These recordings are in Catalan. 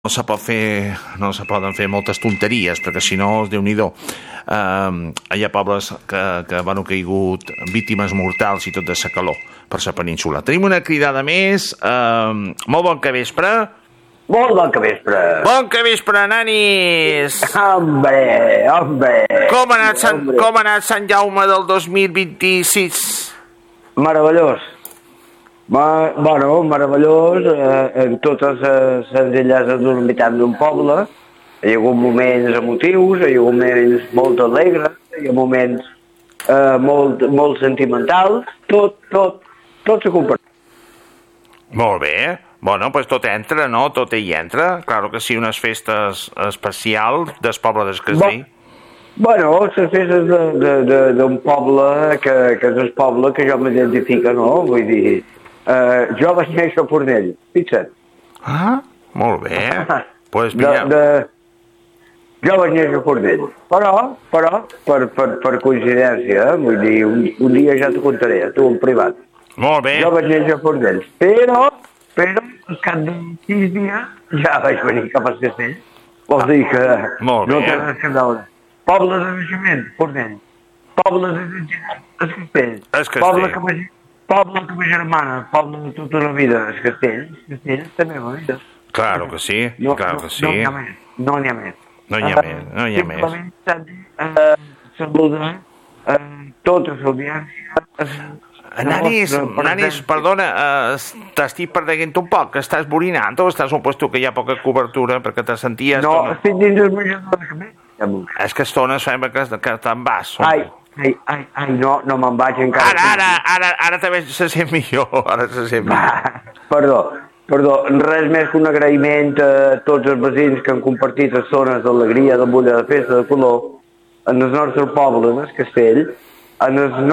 no se poden fer moltes tonteries, perquè si no, Déu-n'hi-do. Hi ha pobles que van caigut víctimes mortals i tot de sa calor per la península. Tenim una cridada més. Molt bon capvespre. Molt bon capvespre. Bon capvespre, nanis. Hombre. Com ha anat Sant Jaume del 2026? Meravellós. Meravellós, en totes les senzilleses d'un habitant d'un poble. Hi ha hagut moments emotius, hi ha hagut moments molt alegres, hi ha moments molt sentimentals, tot se comparteix. Molt bé. Bueno, pues tot entra, no? Tot hi entra. Claro que sí, unes festes especials del poble del Castell. Bueno, les festes d'un poble que és el poble que jo m'identifica, no? Vull dir... jo vaig néixer a Fornell, fixa't. Ah, molt bé. Pues mira... Jo vaig néixer a Fornell, però per coincidència, vull dir, un dia ja t'ho contaré, a tu en privat. Molt bé. Jo vaig néixer a Fornell, però al cap de 6 dies ja vaig venir cap a Castell. Vol dir que no té res a veure. Poble de naixement, Fornell. Poble de naixement, Castell. Poble que m'agermana, poble de tota la vida, és Castell també va vida. Claro que sí, claro que sí. No n'hi ha més. No n'hi ha més. Simplement saludar tota l'audiència. Nanis, perdona, t'estic perdent un poc, estàs borinant o estàs un puesto que hi ha poca cobertura perquè te senties... No, estic dins el menjador de cabell. És que estona sembla que te'n vas. Ai, no me'n vaig encara. Ara també se sent millor, Perdó, res més que un agraïment a tots els veïns que han compartit les zones d'alegria, de bulla, de festa, de color, en el nostre poble del Castell, a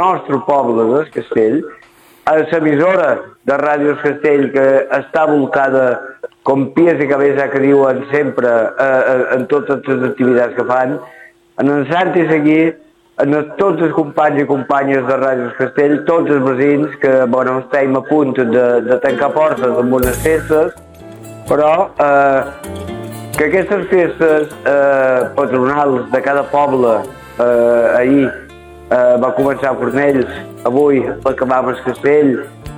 l'emissora de Ràdio Castell, que està volcada com pies i cabeza, que diuen sempre en totes les activitats que fan, en Santi Seguí, tots els companys i companyes de Ràdio Castell, tots els veïns que, estem a punt de tancar portes amb unes festes, però que aquestes festes patronals de cada poble, ahir va començar a Fornells, avui acabam a Castell,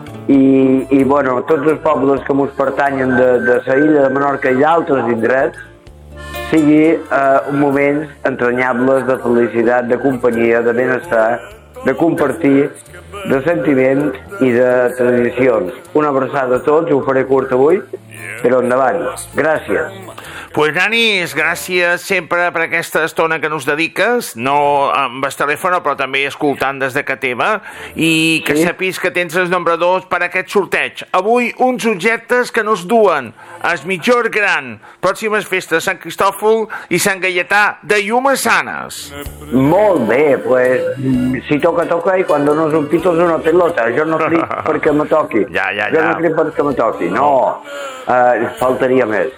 i tots els pobles que ens pertanyen de la illa de Menorca i d'altres indrets, sigui un moment entranyables de felicitat, de companyia, de benestar, de compartir, de sentiment i de tradicions. Una abraçada a tots, ho faré curt avui, però endavant. Gràcies. Pues nanis, gràcies sempre per aquesta estona que nos dediques, no amb el telèfon, però també escoltant des de casa teva, i que sapis que tens els nombradors per a aquest sorteig. Avui uns objectes que nos duen el mitjor gran, pròximes festes Sant Cristòfol i Sant Gaietà de Llumasanes. Molt bé, pues si toca, i quan dones un pito és una pelota. Jo no cric perquè me toqui. Jo no cric perquè me toqui, no. Faltaria més.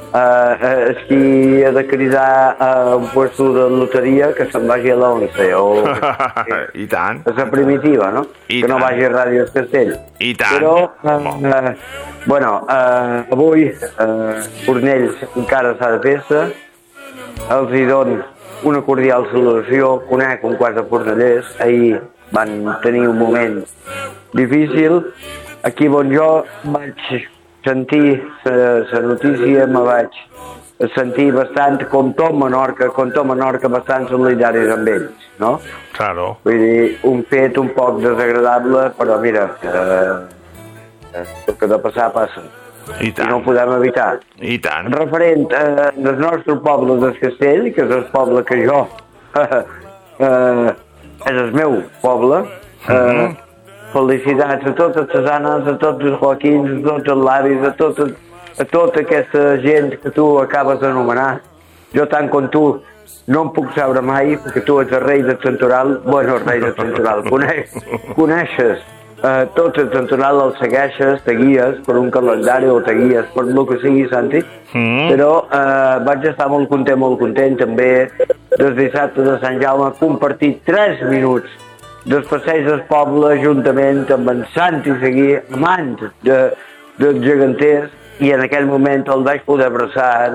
Qui ha de cridar a un puesto de loteria que se'n vagi a l'11 I tant. A la primitiva, no? Que no vagi a Ràdio Castell. I tant. Però avui Fornells encara s'ha de festa, els hi dono una cordial salutació, conec un quart de fornellers, ahir van tenir un moment difícil, aquí on jo vaig sentir la notícia, me vaig sentir bastant, com tot Menorca, bastant solidaris amb ells, no? Claro. Vull dir, un fet un poc desagradable, però mira, el que de passar passa. I no ho podem evitar. I tant. Referent al nostre poble del Castell, que és el poble que jo és el meu poble, felicitats a totes les Anes, a tots els Joaquins, a tots els Lavis, a tota aquesta gent que tu acabes d'anomenar. Jo, tant com tu, no em puc saber mai, perquè tu ets el rei del Santoral. El rei del Santoral. Coneixes tot el Santoral, el segueixes, te guies per un calendari o te guies per el que sigui, Santi. Però vaig estar molt content també des dissabte de Sant Jaume, compartir 3 minuts del passeig del poble juntament amb en Santi Seguí, amant dels geganters, i en aquell moment el vaig poder abraçar